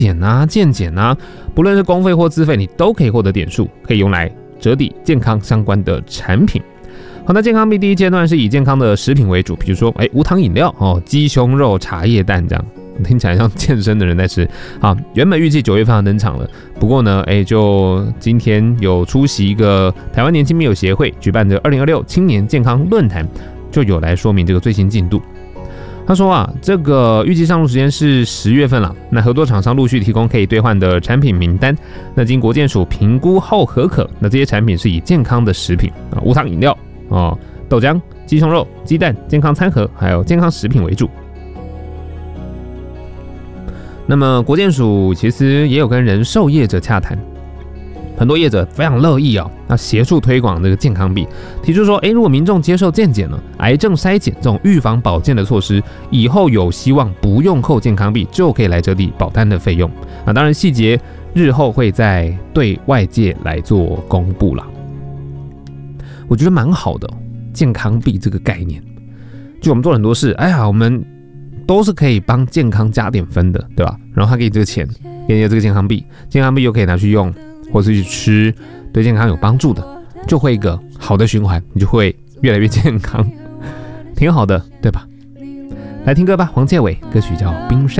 检啊、健检啊，不论是公费或自费，你都可以获得点数，可以用来折抵健康相关的产品。好，那健康币第一阶段是以健康的食品为主，比如说无糖饮料鸡胸肉、茶叶蛋这样，听起来像健身的人在吃。好，原本预计9月份要登场了，不过呢，就今天有出席一个台湾年轻密友协会举办的2026青年健康论坛，就有来说明这个最新进度。他说这个预计上路时间是10月份了。那合作厂商陆续提供可以兑换的产品名单。那经国健署评估后核可，那这些产品是以健康的食品无糖饮料豆浆、鸡胸肉、鸡蛋、健康餐盒，还有健康食品为主。那么国健署其实也有跟人寿业者洽谈。很多业者非常乐意要协助推广这个健康币，提出说，如果民众接受健检了，癌症筛检这种预防保健的措施，以后有希望不用扣健康币就可以来折抵保单的费用。当然细节日后会再对外界来做公布啦。我觉得蛮好的健康币这个概念，就我们做了很多事，我们都是可以帮健康加点分的，对吧？然后他给你这个钱，给你这个健康币，健康币又可以拿去用。或是去吃对健康有帮助的，就会一个好的循环，你就会越来越健康，挺好的，对吧？来听歌吧，黄介伟，歌曲叫《冰山》。